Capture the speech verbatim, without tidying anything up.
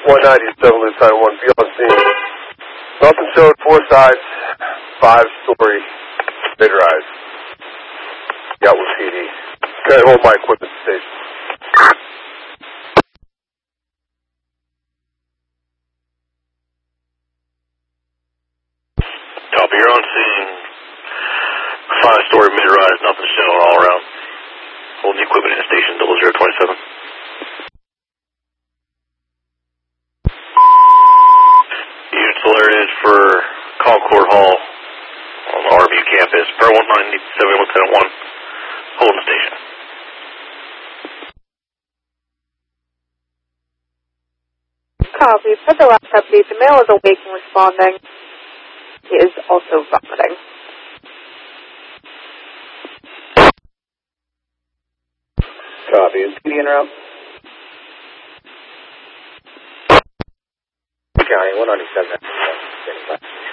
one ninety-seven, Lieutenant one, be on scene. Nothing showed, four sides, five-story mid-rise. Gatwood P D. Okay, hold my equipment station. Copy, you're on scene. Five-story mid-rise, nothing showing all around. Holding the equipment in station, double zero twenty-seven. Units alerted for Concord Hall on the R V campus. Per one ninety-seven, Lieutenant one, holding station. Copy. For the last update, the male is awake and responding. He is also vomiting. Copy. Is P D in route? County, one ninety-seven.